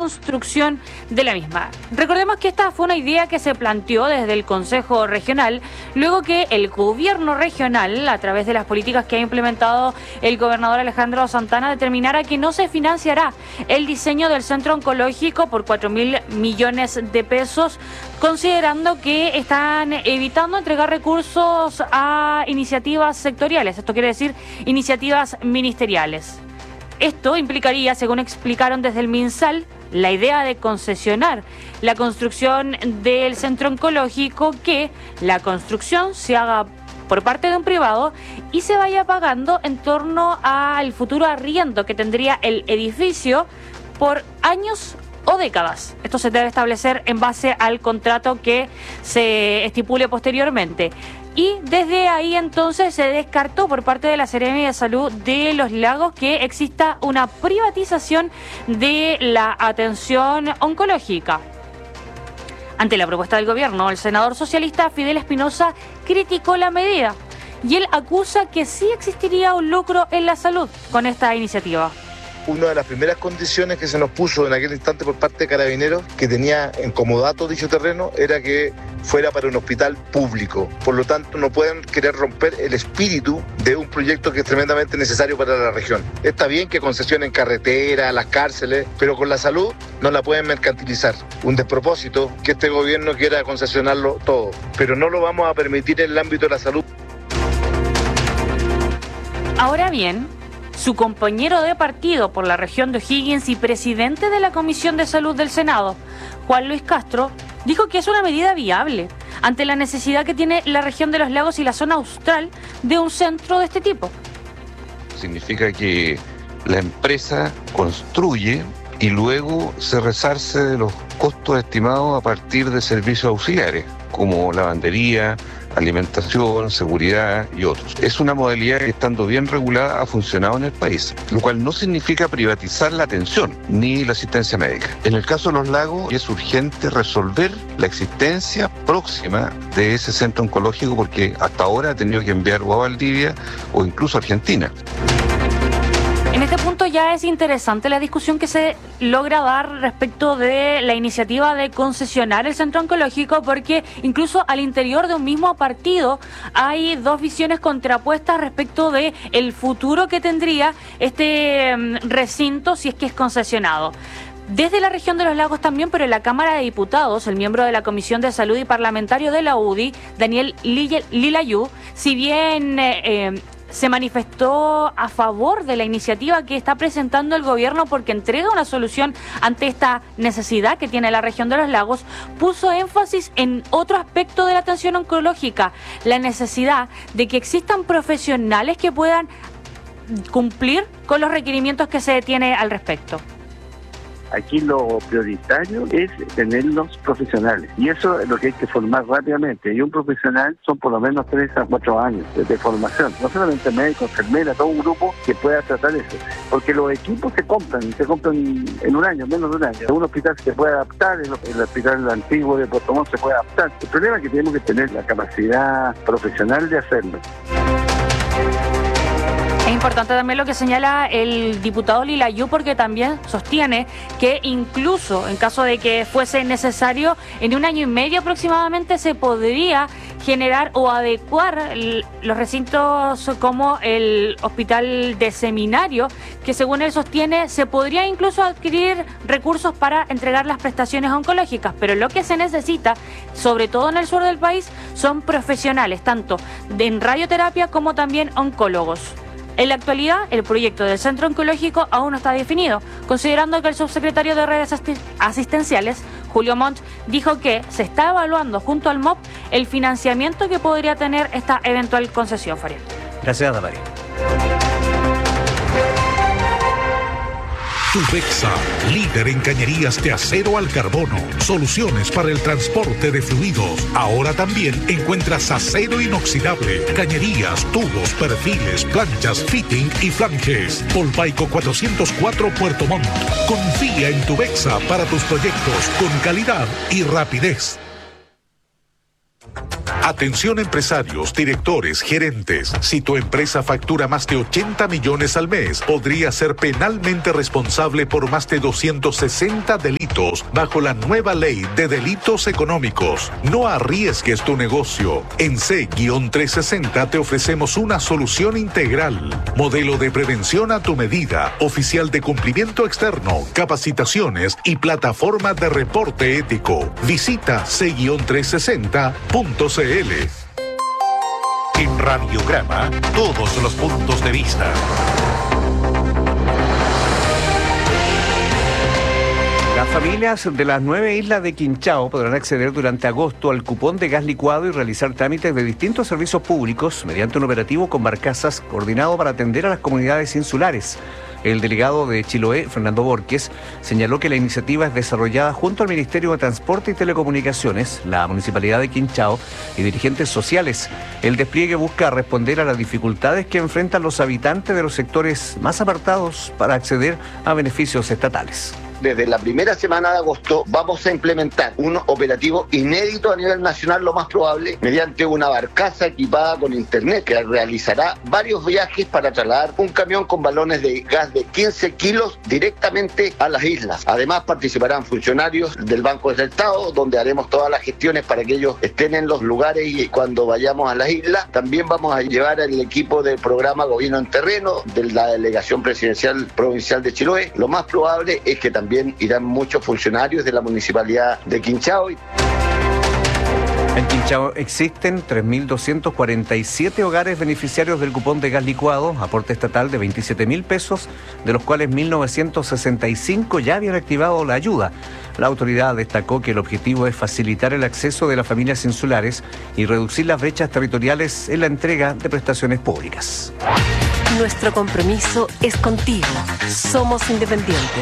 construcción de la misma. Recordemos que esta fue una idea que se planteó desde el Consejo Regional, luego que el gobierno regional, a través de las políticas que ha implementado el gobernador Alejandro Santana, determinara que no se financiará el diseño del centro oncológico por 4.000 millones de pesos, considerando que están evitando entregar recursos a iniciativas sectoriales, esto quiere decir iniciativas ministeriales. Esto implicaría, según explicaron desde el MinSal, la idea de concesionar la construcción del centro oncológico, que la construcción se haga por parte de un privado y se vaya pagando en torno al futuro arriendo que tendría el edificio por años o décadas. Esto se debe establecer en base al contrato que se estipule posteriormente. Y desde ahí entonces se descartó por parte de la Seremi de Salud de Los Lagos que exista una privatización de la atención oncológica. Ante la propuesta del gobierno, el senador socialista Fidel Espinosa criticó la medida y él acusa que sí existiría un lucro en la salud con esta iniciativa. Una de las primeras condiciones que se nos puso en aquel instante por parte de Carabineros, que tenía en comodato dicho terreno, era que fuera para un hospital público. Por lo tanto, no pueden querer romper el espíritu de un proyecto que es tremendamente necesario para la región. Está bien que concesionen carreteras, las cárceles, pero con la salud no la pueden mercantilizar. Un despropósito que este gobierno quiera concesionarlo todo, pero no lo vamos a permitir en el ámbito de la salud. Ahora bien, su compañero de partido por la región de O'Higgins y presidente de la Comisión de Salud del Senado, Juan Luis Castro, dijo que es una medida viable ante la necesidad que tiene la región de Los Lagos y la zona austral de un centro de este tipo. Significa que la empresa construye y luego se resarce de los costos estimados a partir de servicios auxiliares, como lavandería, alimentación, seguridad y otros. Es una modalidad que, estando bien regulada, ha funcionado en el país, lo cual no significa privatizar la atención ni la asistencia médica. En el caso de Los Lagos es urgente resolver la existencia próxima de ese centro oncológico, porque hasta ahora ha tenido que enviar o a Valdivia o incluso a Argentina. En este punto ya es interesante la discusión que se logra dar respecto de la iniciativa de concesionar el centro oncológico, porque incluso al interior de un mismo partido hay dos visiones contrapuestas respecto de el futuro que tendría este recinto si es que es concesionado. Desde la región de Los Lagos también, pero en la Cámara de Diputados, el miembro de la Comisión de Salud y parlamentario de la UDI, Daniel Lilayú, si bien se manifestó a favor de la iniciativa que está presentando el gobierno porque entrega una solución ante esta necesidad que tiene la región de Los Lagos, puso énfasis en otro aspecto de la atención oncológica, la necesidad de que existan profesionales que puedan cumplir con los requerimientos que se tiene al respecto. Aquí lo prioritario es tener los profesionales, y eso es lo que hay que formar rápidamente. Y un profesional son por lo menos 3 a 4 años de formación, no solamente médicos, enfermeras, todo un grupo que pueda tratar eso, porque los equipos se compran en un año, menos de un año. Un hospital se puede adaptar, el hospital antiguo de Puerto Montt se puede adaptar. El problema es que tenemos que tener la capacidad profesional de hacerlo. Es importante también lo que señala el diputado Lilayú, porque también sostiene que incluso en caso de que fuese necesario, en 1 año y medio aproximadamente se podría generar o adecuar los recintos como el hospital de seminario, que según él sostiene se podría incluso adquirir recursos para entregar las prestaciones oncológicas, pero lo que se necesita, sobre todo en el sur del país, son profesionales, tanto en radioterapia como también oncólogos. En la actualidad, el proyecto del centro oncológico aún no está definido, considerando que el subsecretario de redes asistenciales, Julio Montt, dijo que se está evaluando junto al MOP el financiamiento que podría tener esta eventual concesión, Farid. Gracias, Damaris. Tubexa, líder en cañerías de acero al carbono. Soluciones para el transporte de fluidos. Ahora también encuentras acero inoxidable, cañerías, tubos, perfiles, planchas, fitting y flanges. Polpaico 404 Puerto Montt. Confía en Tubexa para tus proyectos con calidad y rapidez. Atención empresarios, directores, gerentes. Si tu empresa factura más de 80 millones al mes, podría ser penalmente responsable por más de 260 delitos bajo la nueva ley de delitos económicos. No arriesgues tu negocio. En C-360 te ofrecemos una solución integral. Modelo de prevención a tu medida, oficial de cumplimiento externo, capacitaciones y plataforma de reporte ético. Visita C-360.cl. En Radiograma, todos los puntos de vista. Las familias de las 9 islas de Quinchao podrán acceder durante agosto al cupón de gas licuado y realizar trámites de distintos servicios públicos mediante un operativo con barcazas coordinado para atender a las comunidades insulares. El delegado de Chiloé, Fernando Borges, señaló que la iniciativa es desarrollada junto al Ministerio de Transporte y Telecomunicaciones, la Municipalidad de Quinchao y dirigentes sociales. El despliegue busca responder a las dificultades que enfrentan los habitantes de los sectores más apartados para acceder a beneficios estatales. Desde la primera semana de agosto vamos a implementar un operativo inédito a nivel nacional, lo más probable, mediante una barcaza equipada con internet que realizará varios viajes para trasladar un camión con balones de gas de 15 kilos directamente a las islas. Además participarán funcionarios del Banco del Estado, donde haremos todas las gestiones para que ellos estén en los lugares y cuando vayamos a las islas. También vamos a llevar al equipo del programa Gobierno en Terreno de la Delegación Presidencial Provincial de Chiloé. Lo más probable es que también irán muchos funcionarios de la Municipalidad de Quinchao. En Quinchao existen 3.247 hogares beneficiarios del cupón de gas licuado, aporte estatal de 27.000 pesos, de los cuales 1.965 ya habían activado la ayuda. La autoridad destacó que el objetivo es facilitar el acceso de las familias insulares y reducir las brechas territoriales en la entrega de prestaciones públicas. Nuestro compromiso es contigo. Somos independientes.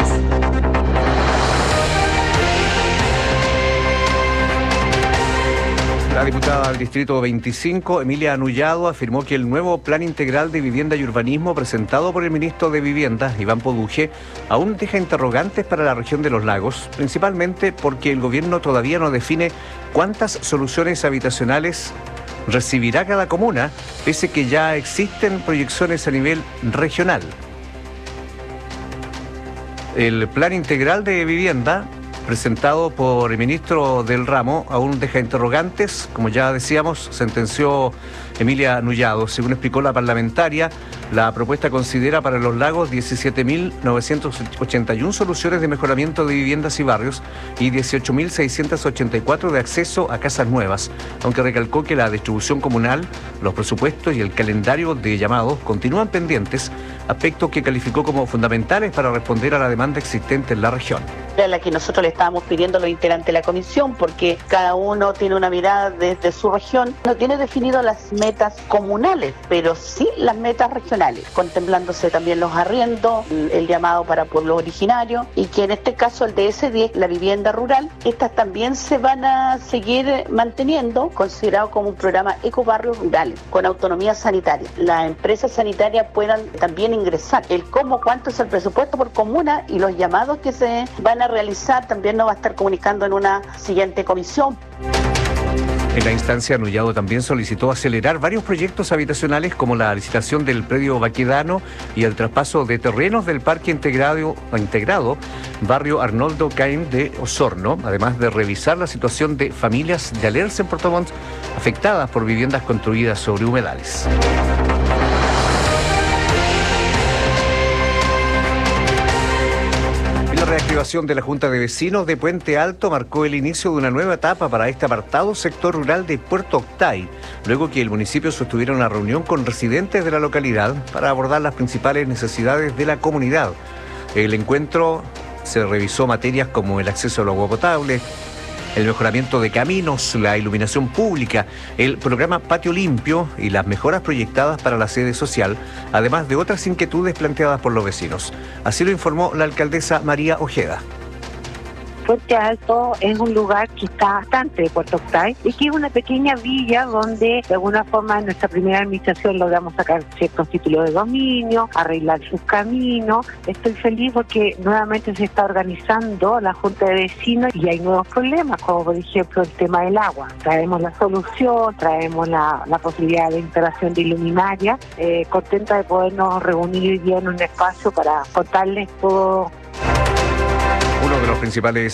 La diputada del Distrito 25, Emilia Anullado, afirmó que el nuevo Plan Integral de Vivienda y Urbanismo presentado por el ministro de Vivienda, Iván Poduje, aún deja interrogantes para la región de los lagos, principalmente porque el gobierno todavía no define cuántas soluciones habitacionales recibirá cada comuna, pese que ya existen proyecciones a nivel regional. El Plan Integral de Vivienda, presentado por el ministro del ramo, aún deja interrogantes. Como ya decíamos, sentenció Emilia Anullado. Según explicó la parlamentaria, la propuesta considera para los lagos 17.981 soluciones de mejoramiento de viviendas y barrios y 18.684 de acceso a casas nuevas, aunque recalcó que la distribución comunal, los presupuestos y el calendario de llamados continúan pendientes, aspectos que calificó como fundamentales para responder a la demanda existente en la región. A la que nosotros le estábamos pidiendo a los integrantes de la comisión, porque cada uno tiene una mirada desde su región, no tiene definido las metas comunales, pero sí las metas regionales, contemplándose también los arriendos, el llamado para pueblos originarios, y que en este caso el DS10, la vivienda rural, estas también se van a seguir manteniendo, considerado como un programa ecobarrios rurales, con autonomía sanitaria. Las empresas sanitarias puedan también ingresar. El cómo, cuánto es el presupuesto por comuna y los llamados que se van a realizar también nos va a estar comunicando en una siguiente comisión. En la instancia, Anullado también solicitó acelerar varios proyectos habitacionales como la licitación del predio Baquedano y el traspaso de terrenos del Parque Integrado Barrio Arnoldo Caim de Osorno, además de revisar la situación de familias de Alerce en Puerto Montt afectadas por viviendas construidas sobre humedales. La reactivación de la Junta de Vecinos de Puente Alto marcó el inicio de una nueva etapa para este apartado sector rural de Puerto Octay, luego que el municipio sostuviera una reunión con residentes de la localidad para abordar las principales necesidades de la comunidad. El encuentro se revisó materias como el acceso al agua potable, el mejoramiento de caminos, la iluminación pública, el programa Patio Limpio y las mejoras proyectadas para la sede social, además de otras inquietudes planteadas por los vecinos. Así lo informó la alcaldesa María Ojeda. Puente Alto es un lugar que está bastante de Puerto Octay y que es una pequeña villa donde de alguna forma en nuestra primera administración logramos sacar ciertos títulos de dominio, arreglar sus caminos. Estoy feliz porque nuevamente se está organizando la Junta de Vecinos y hay nuevos problemas, como por ejemplo el tema del agua. Traemos la solución, traemos la posibilidad de instalación de luminaria. Contenta de podernos reunir hoy día en un espacio para contarles todo. Uno de los principales